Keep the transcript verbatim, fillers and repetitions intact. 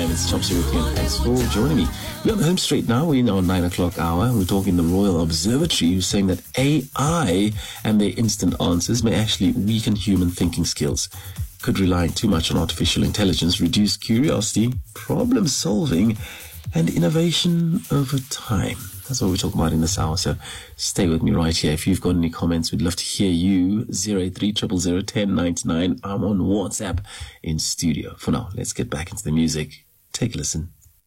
time. It's Chopsy with you, and thanks for joining me. We're on the home straight now. We're in our nine o'clock hour. We're talking the Royal Observatory, who's saying that A I and their instant answers may actually weaken human thinking skills. Could relying too much on artificial intelligence reduce curiosity, problem solving, and innovation over time. That's what we're talking about in this hour, so stay with me right here. If you've got any comments, we'd love to hear you. zero eight three, zero zero zero, one zero nine nine. I'm on WhatsApp in studio. For now, let's get back into the music. Take a listen.